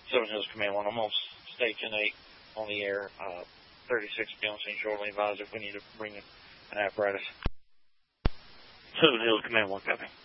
Seven Hills Command 1. I'm on Station 8 on the air. 36 bouncing shortly advised if we need to bring an apparatus. Seven Hills Command 1, copy.